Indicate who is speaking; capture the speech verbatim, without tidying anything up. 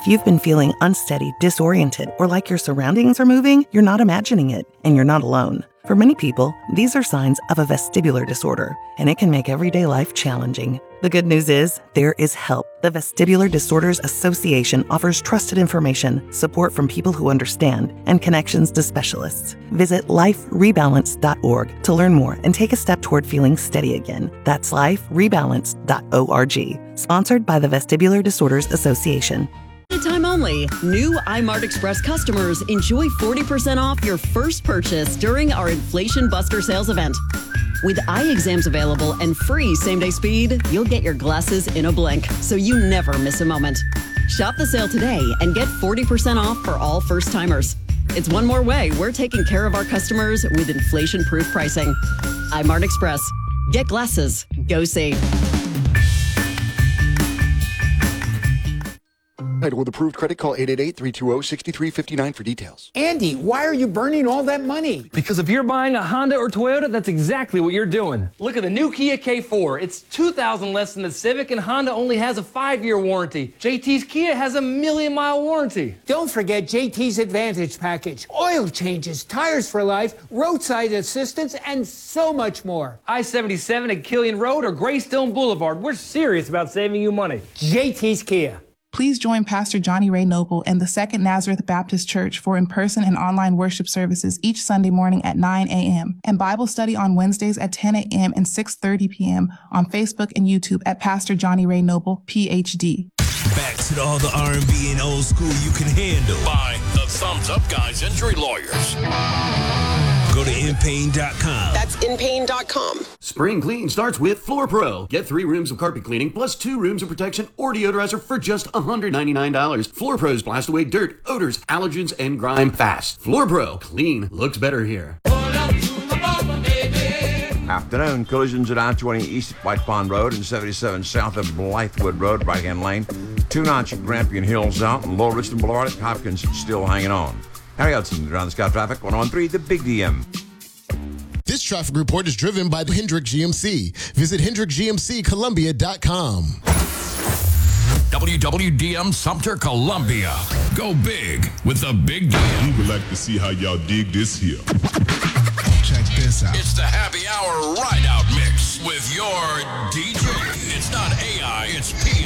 Speaker 1: If you've been feeling unsteady, disoriented, or like your surroundings are moving, you're not imagining it, and you're not alone. For many people, these are signs of a vestibular disorder, and it can make everyday life challenging. The good news is, there is help. The Vestibular Disorders Association offers trusted information, support from people who understand, and connections to specialists. Visit life rebalance dot org to learn more and take a step toward feeling steady again. That's life rebalance dot org. Sponsored by the Vestibular Disorders Association.
Speaker 2: Time only. New iMart Express customers enjoy forty percent off your first purchase during our Inflation Buster sales event. With eye exams available and free same-day speed, you'll get your glasses in a blink, so you never miss a moment. Shop the sale today and get forty percent off for all first-timers. It's one more way we're taking care of our customers with inflation-proof pricing. iMart Express. Get glasses. Go see.
Speaker 3: With approved credit, call eight eight eight, three two zero, six three five nine for details.
Speaker 4: Andy, why are you burning all that money?
Speaker 5: Because if you're buying a Honda or Toyota, that's exactly what you're doing. Look at the new Kia K four. It's two thousand dollars less than the Civic, and Honda only has a five-year warranty. J T's Kia has a million-mile warranty.
Speaker 4: Don't forget J T's Advantage package. Oil changes, tires for life, roadside assistance, and so much more.
Speaker 5: I seventy-seven at Killian Road or Greystone Boulevard. We're serious about saving you money.
Speaker 4: J T's Kia.
Speaker 6: Please join Pastor Johnny Ray Noble and the Second Nazareth Baptist Church for in-person and online worship services each Sunday morning at nine a.m. and Bible study on Wednesdays at ten a.m. and six thirty p.m. on Facebook and YouTube at Pastor Johnny Ray Noble, P H D.
Speaker 7: Back to all the R and B and old school you can handle.
Speaker 8: By the Thumbs Up Guys Injury Lawyers.
Speaker 7: Go to in pain dot com.
Speaker 9: That's in pain dot com.
Speaker 10: Spring clean starts with Floor Pro. Get three rooms of carpet cleaning plus two rooms of protection or deodorizer for just one hundred ninety-nine dollars. Floor Pros blast away dirt, odors, allergens, and grime fast. Floor Pro. Clean looks better here.
Speaker 11: Afternoon. Collisions at I twenty East White Pond Road and seventy-seven south of Blythewood Road, right-hand lane. Two notch at Grampian Hills out and Low Richmond Boulevard at Hopkins still hanging on. Harry Hudson, around the Sky Traffic, one oh three, the Big D M.
Speaker 12: This traffic report is driven by the Hendrick G M C. Visit hendrick g m c columbia dot com.
Speaker 8: W W D M Sumter, Columbia. Go big with the Big D M.
Speaker 13: We would like to see how y'all dig this here.
Speaker 12: Check this out.
Speaker 8: It's the happy hour ride out mix with your D J. It's not A I, it's P